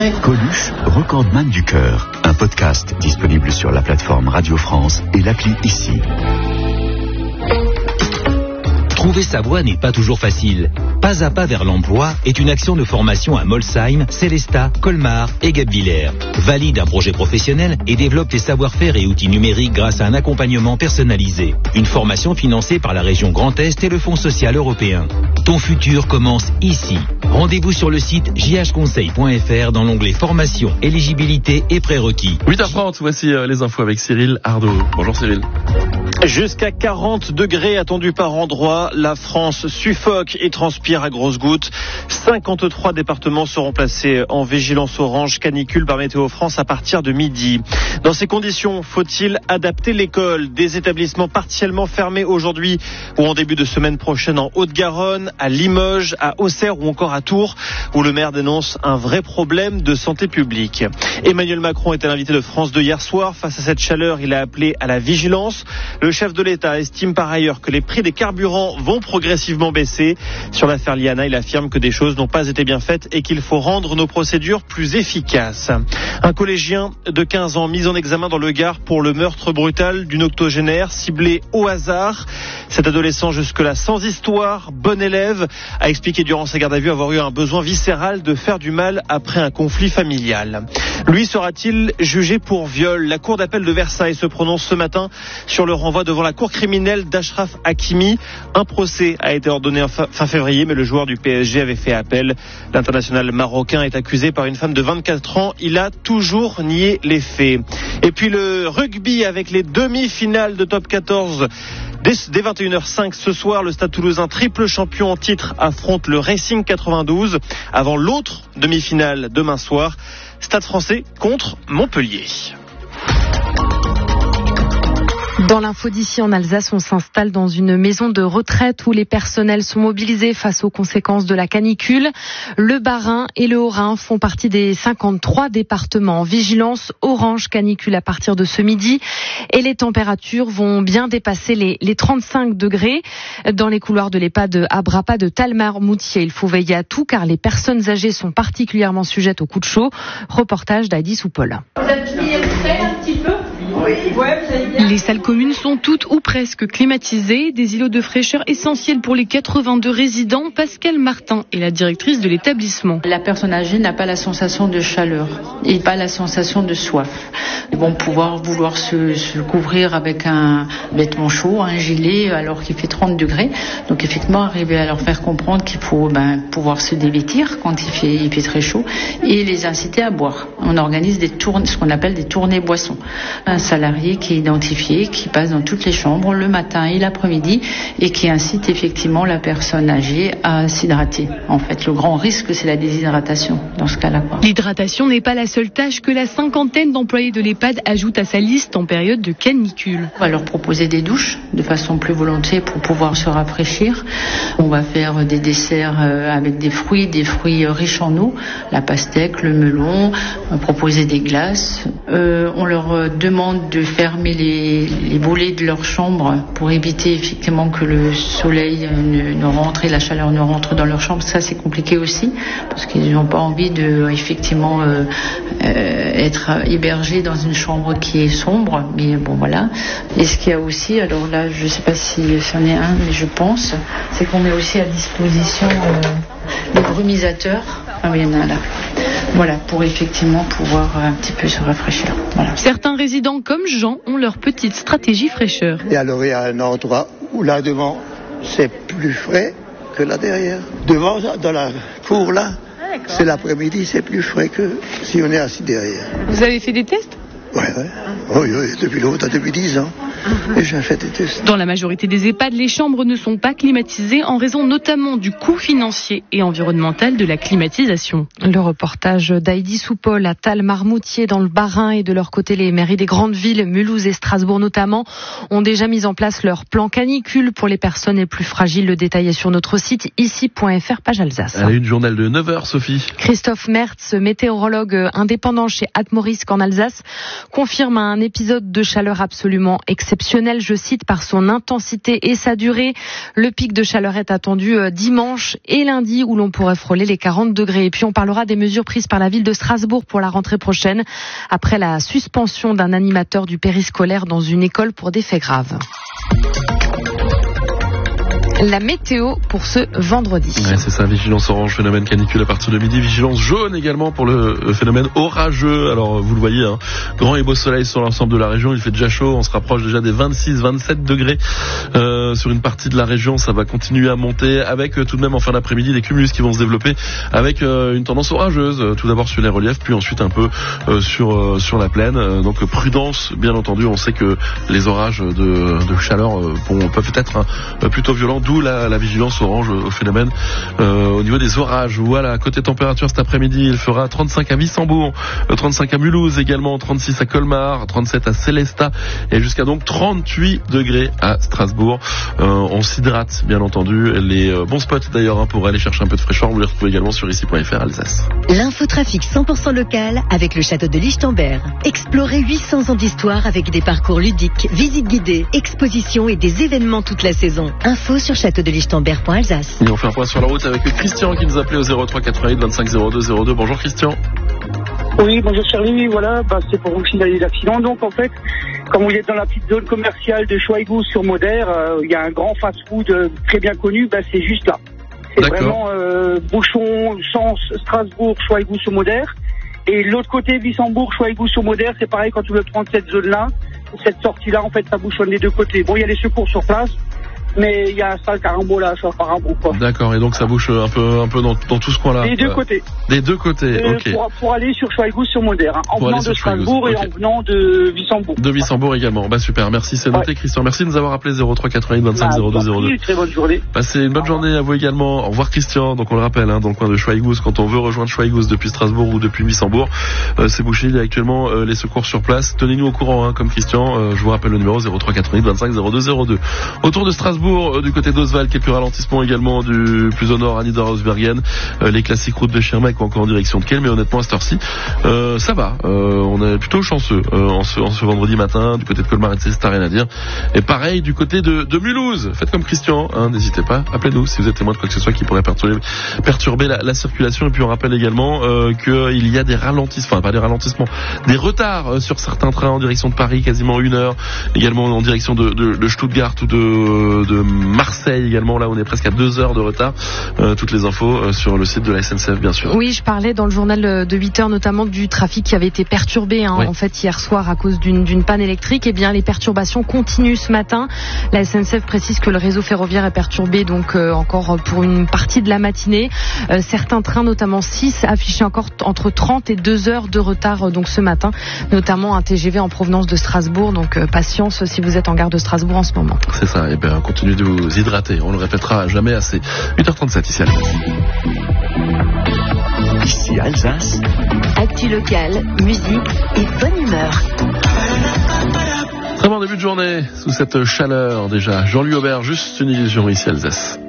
Coluche, recordman du cœur. Un podcast disponible sur la plateforme Radio France et l'appli Ici. Trouver sa voie n'est pas toujours facile. Pas à pas vers l'emploi est une action de formation à Molsheim, Célestat, Colmar et Guebwiller. Valide un projet professionnel et développe tes savoir-faire et outils numériques grâce à un accompagnement personnalisé. Une formation financée par la région Grand Est et le Fonds social européen. Ton futur commence ici. Rendez-vous sur le site jhconseil.fr dans l'onglet formation, éligibilité et prérequis. 8h30, voici les infos avec Cyril Ardo. Bonjour Cyril. Jusqu'à 40 degrés attendus par endroit. La France suffoque et transpire à grosses gouttes. 53 départements seront placés en vigilance orange canicule par Météo France à partir de midi. Dans ces conditions, faut-il adapter l'école? Des établissements partiellement fermés aujourd'hui ou en début de semaine prochaine en Haute-Garonne, à Limoges, à Auxerre ou encore à Tours, où le maire dénonce un vrai problème de santé publique. Emmanuel Macron était l'invité de France 2 hier soir. Face à cette chaleur, il a appelé à la vigilance. Le chef de l'État estime par ailleurs que les prix des carburants vont progressivement baisser. Sur l'affaire Liana, il affirme que des choses n'ont pas été bien faites et qu'il faut rendre nos procédures plus efficaces. Un collégien de 15 ans mis en examen dans le Gard pour le meurtre brutal d'une octogénaire ciblée au hasard. Cet adolescent jusque-là sans histoire, bon élève, a expliqué durant sa garde à vue avoir eu un besoin viscéral de faire du mal après un conflit familial. Lui sera-t-il jugé pour viol? La cour d'appel de Versailles se prononce ce matin sur le renvoi devant la cour criminelle d'Achraf Hakimi. Un procès a été ordonné fin février, mais le joueur du PSG avait fait appel. L'international marocain est accusé par une femme de 24 ans. Il a toujours nié les faits. Et puis le rugby avec les demi-finales de top 14. Dès 21h05 ce soir, le Stade Toulousain, triple champion en titre, affronte le Racing 92 avant l'autre demi-finale demain soir. Stade Français contre Montpellier. Dans l'info d'ici en Alsace, on s'installe dans une maison de retraite où les personnels sont mobilisés face aux conséquences de la canicule. Le Bas-Rhin et le Haut-Rhin font partie des 53 départements en vigilance orange canicule à partir de ce midi. Et les températures vont bien dépasser les 35 degrés. Dans les couloirs de l'EHPAD Abrapa de Talmar-Moutier, il faut veiller à tout car les personnes âgées sont particulièrement sujettes aux coups de chaud. Reportage d'Heidi Soupol. Vous êtes prêt un petit peu? Oui. Les salles communes sont toutes ou presque climatisées, des îlots de fraîcheur essentiels pour les 82 résidents. Pascal Martin est la directrice de l'établissement. La personne âgée n'a pas la sensation de chaleur et pas la sensation de soif. Ils vont vouloir se couvrir avec un vêtement chaud, un gilet, alors qu'il fait 30 degrés. Donc effectivement, arriver à leur faire comprendre qu'il faut pouvoir se dévêtir quand il fait très chaud et les inciter à boire. On organise ce qu'on appelle des tournées boissons. Un salarié qui est identifié, qui passe dans toutes les chambres le matin et l'après-midi et qui incite effectivement la personne âgée à s'hydrater. En fait, le grand risque, c'est la déshydratation dans ce cas-là. L'hydratation n'est pas la seule tâche que la cinquantaine d'employés de l'EHPAD ajoute à sa liste en période de canicule. On va leur proposer des douches de façon plus volontiers pour pouvoir se rafraîchir. On va faire des desserts avec des fruits riches en eau, la pastèque, le melon, on va proposer des glaces. On leur demande de fermer les volets de leur chambre pour éviter effectivement que le soleil ne rentre et la chaleur ne rentre dans leur chambre. Ça, c'est compliqué aussi parce qu'ils n'ont pas envie de effectivement être hébergés dans une chambre qui est sombre. Mais bon, voilà. Et ce qu'il y a aussi, alors là, je ne sais pas si c'en est un, mais je pense, c'est qu'on met aussi à disposition des brumisateurs. Ah oui, il y en a là. Voilà, pour effectivement pouvoir un petit peu se rafraîchir. Voilà. Certains résidents comme Jean ont leur petite stratégie fraîcheur. Et alors il y a un endroit où là devant c'est plus frais que là derrière. Devant, dans la cour là, c'est l'après-midi, c'est plus frais que si on est assis derrière. Vous avez fait des tests ? Ouais. Oui, depuis longtemps, depuis 10 ans. Et j'ai fait des tests. Dans la majorité des EHPAD, les chambres ne sont pas climatisées en raison notamment du coût financier et environnemental de la climatisation. Le reportage d'Heidi Soupol à Talmar-Moutier dans le Bas-Rhin et de leur côté, les mairies des grandes villes, Mulhouse et Strasbourg notamment, ont déjà mis en place leur plan canicule pour les personnes les plus fragiles. Le détail est sur notre site ici.fr, page Alsace. À une journal de 9h, Sophie. Christophe Mertz, météorologue indépendant chez Atmorisk en Alsace, confirme un épisode de chaleur absolument exceptionnel exceptionnel, je cite, par son intensité et sa durée. Le pic de chaleur est attendu dimanche et lundi où l'on pourrait frôler les 40 degrés. Et puis on parlera des mesures prises par la ville de Strasbourg pour la rentrée prochaine après la suspension d'un animateur du périscolaire dans une école pour des faits graves. La météo pour ce vendredi. Ouais, c'est ça, vigilance orange, phénomène canicule à partir de midi, vigilance jaune également pour le phénomène orageux. Alors vous le voyez, hein, grand et beau soleil sur l'ensemble de la région, il fait déjà chaud, on se rapproche déjà des 26-27 degrés sur une partie de la région. Ça va continuer à monter avec tout de même en fin d'après-midi des cumulus qui vont se développer avec une tendance orageuse, tout d'abord sur les reliefs, puis ensuite un peu sur la plaine. Donc prudence, bien entendu, on sait que les orages de chaleur peuvent être plutôt violents, d'où la vigilance orange au phénomène au niveau des orages. Voilà, côté température cet après-midi, il fera 35 à Wissembourg, 35 à Mulhouse également, 36 à Colmar, 37 à Sélestat et jusqu'à donc 38 degrés à Strasbourg. On s'hydrate bien entendu, les bons spots d'ailleurs pour aller chercher un peu de fraîcheur, vous les retrouvez également sur ici.fr Alsace. L'infotrafic 100% local avec le château de Lichtenberg. Explorez 800 ans d'histoire avec des parcours ludiques, visites guidées, expositions et des événements toute la saison. Info sur châteaudelichtenberg.alsace. Et on fait un point sur la route avec Christian qui nous appelait au 03 88 25 02 02. Bonjour Christian. Oui, bonjour Charlie, voilà, c'est pour vous signaler l'accident. Donc en fait, comme vous êtes dans la petite zone commerciale de Schweighouse sur Moder, il y a un grand fast-food très bien connu, c'est juste là. C'est vraiment bouchon, sens Strasbourg, Schweighouse sur Moder. Et l'autre côté, Wissembourg, Schweighouse sur Moder, c'est pareil quand tu veux prendre cette zone-là, cette sortie-là, en fait, ça bouchonne les deux côtés. Bon, il y a les secours sur place. Mais il y a un sale carambolage apparemment, quoi. D'accord, et donc ça bouche un peu dans tout ce coin-là. Des deux côtés. Des deux côtés, ok. Pour aller sur Schweighouse sur Moder, en venant de Strasbourg et en venant de Wissembourg. De Wissembourg également. Super, merci, c'est noté Christian. Merci de nous avoir appelé 03 88 25 02 02. Très bonne journée. Passez une bonne journée à vous également. Au revoir Christian. Donc on le rappelle, dans le coin de Schweighouse, quand on veut rejoindre Schweighouse depuis Strasbourg ou depuis Wissembourg, c'est bouché. Il y a actuellement les secours sur place. Tenez-nous au courant, comme Christian. Je vous rappelle le numéro 03 88 25 02 02. Autour de Strasbourg, du côté d'Oswald, quelques ralentissements également du plus au nord à Niederhausbergen, les classiques routes de Schirmeck ou encore en direction de Kiel, mais honnêtement à cette heure-ci, ça va. On est plutôt chanceux en ce vendredi matin, du côté de Colmar et de Célestat, rien à dire. Et pareil du côté de Mulhouse. Faites comme Christian, n'hésitez pas, appelez-nous si vous êtes témoin de quoi que ce soit qui pourrait perturber la circulation. Et puis on rappelle également qu'il y a des ralentissements, enfin pas des ralentissements, des retards sur certains trains en direction de Paris, quasiment 1 heure, également en direction de Stuttgart ou de Marseille également, là on est presque à 2 heures de retard. Toutes les infos sur le site de la SNCF bien sûr. Oui, je parlais dans le journal de 8 heures notamment du trafic qui avait été perturbé oui. En fait hier soir à cause d'une panne électrique. Eh bien les perturbations continuent ce matin. La SNCF précise que le réseau ferroviaire est perturbé donc encore pour une partie de la matinée. Certains trains, notamment 6, affichaient encore entre 30 et 2 heures de retard donc ce matin, notamment un TGV en provenance de Strasbourg. Donc patience si vous êtes en gare de Strasbourg en ce moment. C'est ça, et bien continuez de vous hydrater. On le répétera jamais assez. 8h37 ici à Alsace. Ici Alsace. Actu locale, musique et bonne humeur. Très bon début de journée sous cette chaleur déjà. Jean-Louis Aubert, juste une illusion ici à Alsace.